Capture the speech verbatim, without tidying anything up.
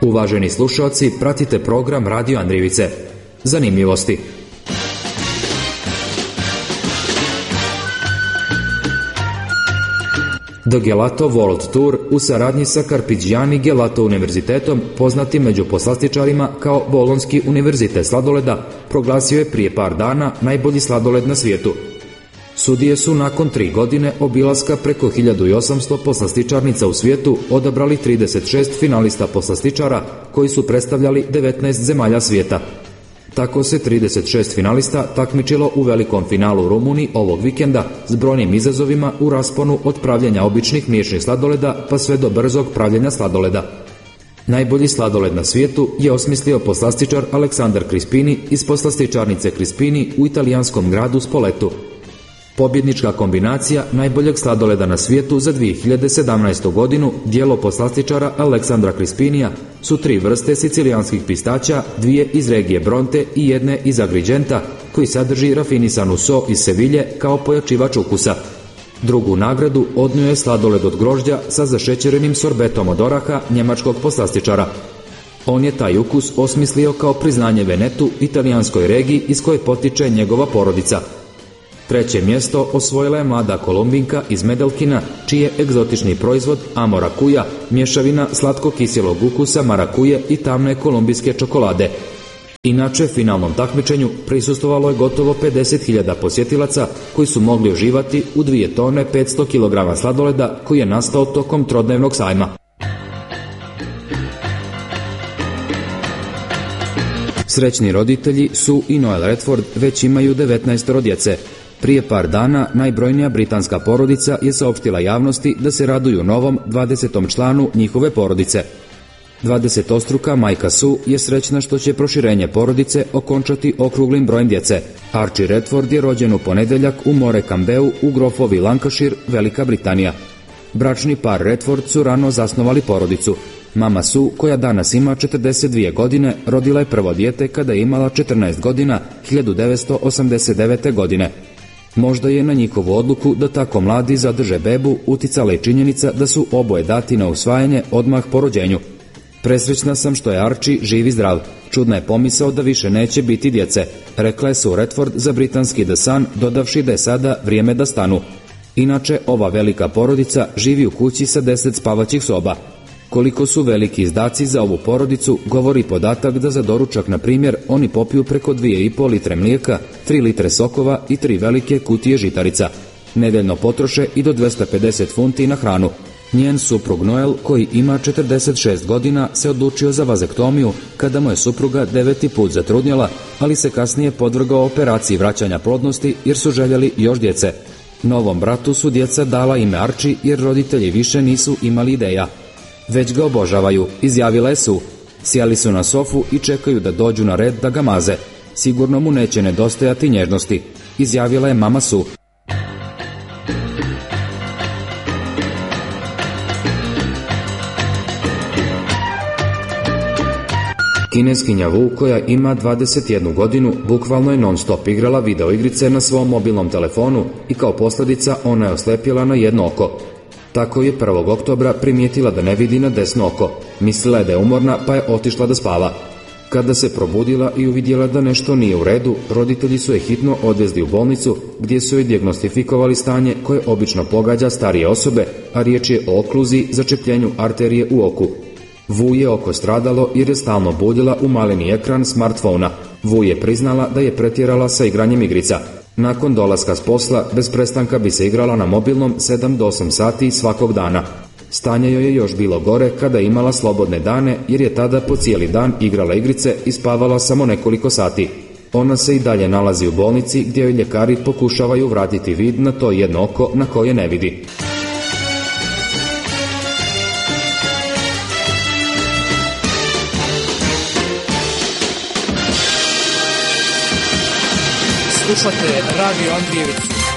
Uvaženi slušalci, pratite program Radio Andrijevice. Zanimljivosti. The Gelato World Tour u saradnji sa Carpigiani Gelato univerzitetom, poznatim među poslastičarima kao Bolonjski univerzitet sladoleda, proglasio je prije par dana najbolji sladoled na svijetu. Sudije su nakon tri godine obilaska preko hiljadu osamsto poslastičarnica u svijetu odabrali trideset šest finalista poslastičara koji su predstavljali devetnaest zemalja svijeta. Tako se trideset šest finalista takmičilo u velikom finalu u Rumuniji ovog vikenda s brojnim izazovima u rasponu od pravljenja običnih mliječnih sladoleda pa sve do brzog pravljenja sladoleda. Najbolji sladoled na svijetu je osmislio poslastičar Aleksandar Crispini iz poslastičarnice Crispini u italijanskom gradu Spoletu. Pobjednička kombinacija najboljeg sladoleda na svijetu za dvije hiljade sedamnaestu. godinu, djelo poslastičara Aleksandra Crispinija, su tri vrste sicilijanskih pistaća, dvije iz regije Bronte i jedne iz Agrigenta, koji sadrži rafinisanu so iz Sevilje kao pojačivač ukusa. Drugu nagradu odnio je sladoled od grožđa sa zašećerenim sorbetom od oraha njemačkog poslastičara. On je taj ukus osmislio kao priznanje Venetu, italijanskoj regiji iz koje potiče njegova porodica. Treće mjesto osvojila je mlada Kolumbinka iz Medelkina, čiji je egzotični proizvod Amorakuja, mješavina slatko-kiselog ukusa marakuje i tamne kolumbijske čokolade. Inače, finalnom takmičenju prisustvovalo je gotovo pedeset hiljada posjetilaca koji su mogli uživati u dvije tone petsto kilograma sladoleda koji je nastao tokom trodnevnog sajma. Srećni roditelji Sue i Noel Redford već imaju devetnaestoro djece. Prije par dana najbrojnija britanska porodica je saopštila javnosti da se raduju novom dvadesetom članu njihove porodice. dvadesetostruka majka Sue je srećna što će proširenje porodice okončati okruglim brojem djece. Archie Redford je rođen u ponedjeljak u Morecambeu u grofovi Lancashire, Velika Britanija. Bračni par Redford su rano zasnovali porodicu. Mama Sue, koja danas ima četrdeset dvije godine, rodila je prvo dijete kada je imala četrnaest godina hiljadu devetsto osamdeset devete. godine. Možda je na njihovu odluku da tako mladi zadrže bebu uticala i činjenica da su oboje dati na usvajanje odmah po rođenju. Presrećna sam što je Archie živ i zdrav. Čudna je pomisao da više neće biti djece, rekla je Sue Redford za britanski The Sun, dodavši da je sada vrijeme da stanu. Inače, ova velika porodica živi u kući sa deset spavaćih soba. Koliko su veliki izdaci za ovu porodicu govori podatak da za doručak, na primjer, oni popiju preko dvije i pol litre mlijeka, tri litre sokova i tri velike kutije žitarica. Nedeljno potroše i do dvjesto pedeset funti na hranu. Njen suprug Noel, koji ima četrdeset šest godina, se odlučio za vazektomiju kada mu je supruga deveti put zatrudnjela, ali se kasnije podvrgao operaciji vraćanja plodnosti jer su željeli još djece. Novom bratu su djeca dala ime Archie jer roditelji više nisu imali ideja. Već ga obožavaju, izjavila je Sue. Sjeli su na sofu i čekaju da dođu na red da ga maze. Sigurno mu neće nedostajati nježnosti, izjavila je mama Sue. Kineskinja Wu, koja ima dvadeset jednu godinu, bukvalno je non stop igrala video igrice na svom mobilnom telefonu i kao posljedica ona je oslepjela na jedno oko. Tako je prvog oktobra primijetila da ne vidi na desno oko. Mislila je da je umorna pa je otišla da spava. Kada se probudila i uvidjela da nešto nije u redu, roditelji su je hitno odvezli u bolnicu gdje su joj dijagnostifikovali stanje koje obično pogađa starije osobe, a riječ je o okluziji, začepljenju arterije u oku. Wu je oko stradalo jer je stalno budila u maleni ekran smartfona. Wu je priznala da je pretjerala sa igranjem igrica. Nakon dolaska s posla, bez prestanka bi se igrala na mobilnom sedam do osam sati svakog dana. Stanje joj je još bilo gore kada je imala slobodne dane jer je tada po cijeli dan igrala igrice i spavala samo nekoliko sati. Ona se i dalje nalazi u bolnici gdje joj ljekari pokušavaju vratiti vid na to jedno oko na koje ne vidi. Slušate Radio Andrijevicu.